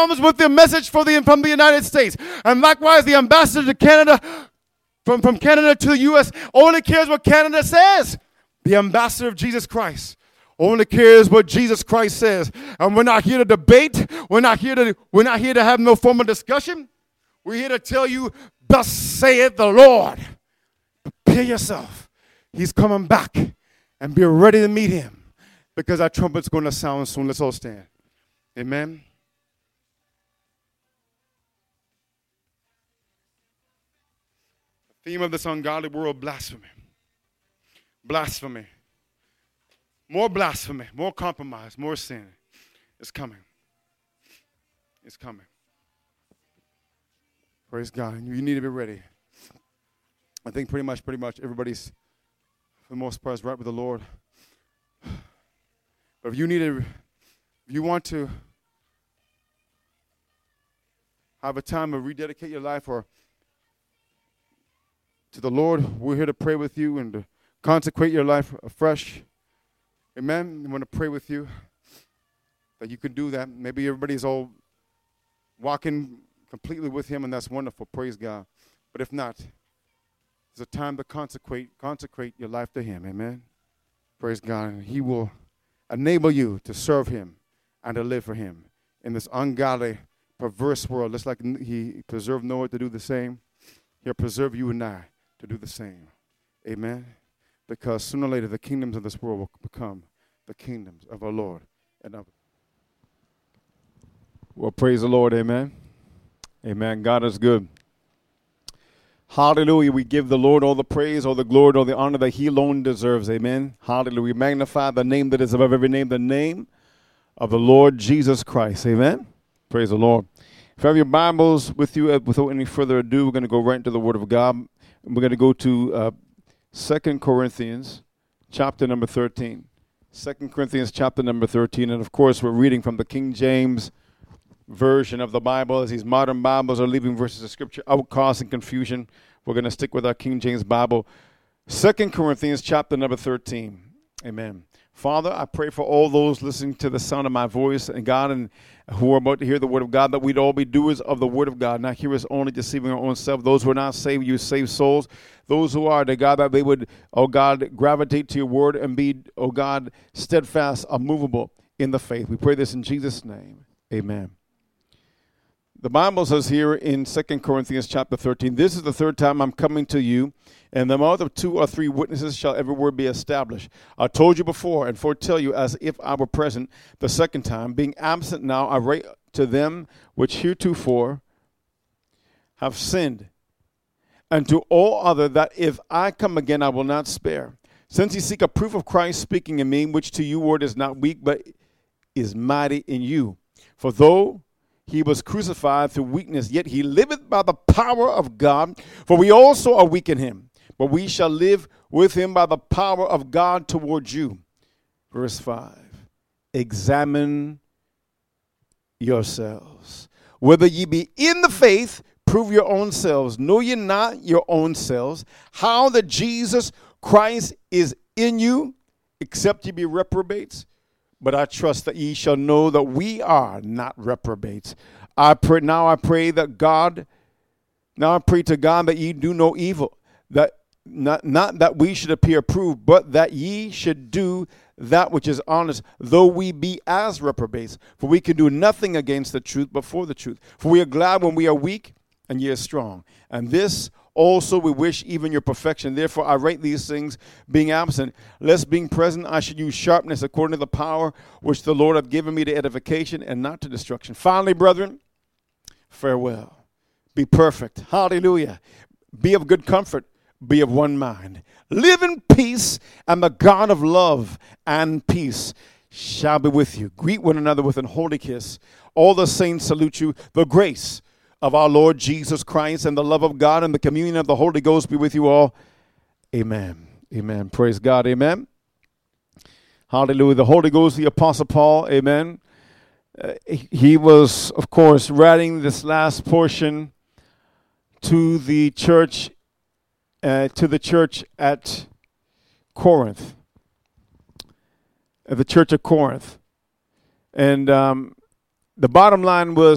comes with the message from the United States. And likewise, the ambassador to Canada, from Canada to the U.S., only cares what Canada says. The ambassador of Jesus Christ only cares what Jesus Christ says. And we're not here to debate. We're not here to have no formal discussion. We're here to tell you, thus saith the Lord. Prepare yourself. He's coming back. And be ready to meet him. Because our trumpet's going to sound soon. Let's all stand. Amen. The theme of this ungodly world, blasphemy. Blasphemy. More blasphemy, more compromise, more sin. It's coming. It's coming. Praise God. You need to be ready. I think pretty much everybody's, for the most part, is right with the Lord. But if you want to have a time to rededicate your life or to the Lord, we're here to pray with you and to consecrate your life afresh. Amen. I want to pray with you that you can do that. Maybe everybody's all walking completely with him, and that's wonderful. Praise God. But if not, it's a time to consecrate your life to him. Amen. Praise God. And he will enable you to serve him and to live for him in this ungodly, perverse world. Just like he preserved Noah to do the same, he'll preserve you and I to do the same. Amen. Because sooner or later, the kingdoms of this world will become the kingdoms of our Lord and of. Well, praise the Lord. Amen. Amen. God is good. Hallelujah. We give the Lord all the praise, all the glory, all the honor that he alone deserves. Amen. Hallelujah. We magnify the name that is above every name, the name of the Lord Jesus Christ. Amen. Praise the Lord. If you have your Bibles with you, without any further ado, we're going to go right into the Word of God. We're going to go to 2 Corinthians chapter number 13. 2 Corinthians chapter number 13. And, of course, we're reading from the King James version of the Bible. As these modern Bibles are leaving verses of Scripture out, causing confusion, we're going to stick with our King James Bible. 2 Corinthians chapter number 13. Amen. Father, I pray for all those listening to the sound of my voice, and God, and who are about to hear the word of God, that we'd all be doers of the word of God, not hearers only, deceiving our own self. Those who are not saved, you save souls. Those who are, God, that they would, oh God, gravitate to your word and be, oh God, steadfast, unmovable in the faith. We pray this in Jesus' name. Amen. The Bible says here in 2 Corinthians chapter 13, this is the third time I'm coming to you, and the mouth of 2 or 3 witnesses shall every word be established. I told you before and foretell you as if I were present the second time. Being absent now, I write to them which heretofore have sinned, and to all other that if I come again I will not spare. Since ye seek a proof of Christ speaking in me, which to you word is not weak, but is mighty in you. For though he was crucified through weakness, yet he liveth by the power of God. For we also are weak in him, but we shall live with him by the power of God towards you. Verse 5. Examine yourselves, whether ye be in the faith. Prove your own selves. Know ye not your own selves, how that Jesus Christ is in you, except ye be reprobates? But I trust that ye shall know that we are not reprobates. I pray to God that ye do no evil, that not that we should appear approved, but that ye should do that which is honest, though we be as reprobates. For we can do nothing against the truth, but for the truth. For we are glad when we are weak, and ye are strong. And this also we wish even your perfection. Therefore I write these things, being absent, lest being present I should use sharpness according to the power which the Lord hath given me to edification and not to destruction. Finally, brethren, farewell. Be perfect. Hallelujah. Be of good comfort. Be of one mind. Live in peace, and the God of love and peace shall be with you. Greet one another with an holy kiss. All the saints salute you. The grace of our Lord Jesus Christ and the love of God and the communion of the Holy Ghost be with you all. Amen. Amen. Praise God. Amen. Hallelujah. The Holy Ghost, the Apostle Paul. Amen. He was, of course, writing this last portion to the church at Corinth. The church of Corinth. And the bottom line was,